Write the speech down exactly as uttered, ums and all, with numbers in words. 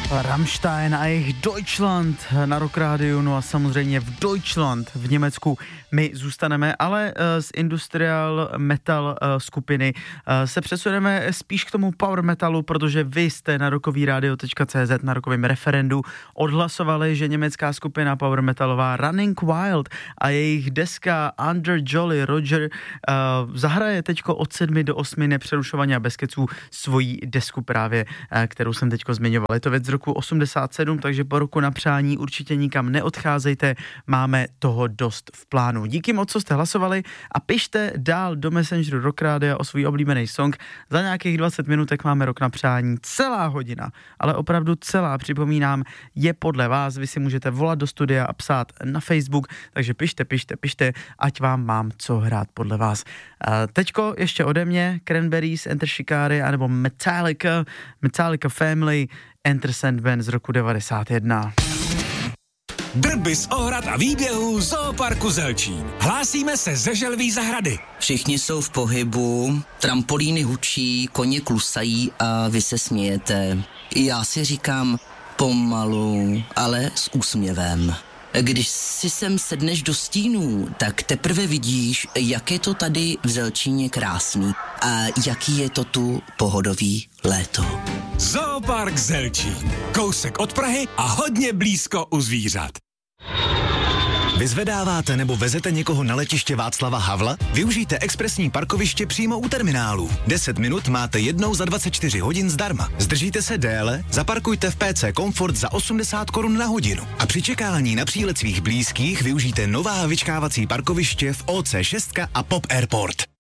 Rammstein a jejich Deutschland na Rock Rádiu, no a samozřejmě v Deutschland v Německu my zůstaneme, ale z industrial metal skupiny se přesuneme spíš k tomu power metalu, protože vy jste na rockovyradio tečka cé zet na rokovém referendu odhlasovali, že německá skupina power metalová Running Wild a jejich deska Under Jolly Roger uh, zahraje teďko od sedmi do osmi nepřerušovaně a bez keců svoji desku právě, uh, kterou jsem teďko zmiňoval. Je to věc z roku osmdesát sedm, takže po roku na přání určitě nikam neodcházejte, máme toho dost v plánu. Díky moc, co jste hlasovali a pište dál do Messengeru Rock Rádia o svůj oblíbený song. Za nějakých dvacet minutek máme rok na přání, celá hodina, ale opravdu celá, připomínám, je podle vás, vy si můžete volat do studia a psát na Facebook, takže pište, pište, pište, ať vám mám co hrát podle vás. Teďko ještě ode mě, Cranberries, Enter Shikari, anebo Metallica, Metallica Family, Enter Sandman z roku devadesát jedna. Drby z ohrad a výběhů Zooparku Zelčín. Hlásíme se ze Želví zahrady. Všichni jsou v pohybu, trampolíny hučí, koně klusají a vy se smějete. Já si říkám pomalu, ale s úsměvem. Když si sem sedneš do stínů, tak teprve vidíš, jak je to tady v Zelčíně krásný a jaký je to tu pohodový léto. Zoopark Zelčín. Kousek od Prahy a hodně blízko u zvířat. Vyzvedáváte nebo vezete někoho na letiště Václava Havla? Využijte expresní parkoviště přímo u terminálu. deset minut máte jednou za dvacet čtyři hodin zdarma. Zdržíte se déle? Zaparkujte v P C Komfort za osmdesát korun na hodinu. A při čekání na přílet svých blízkých využijte nová vyčkávací parkoviště v O C šest a Pop Airport.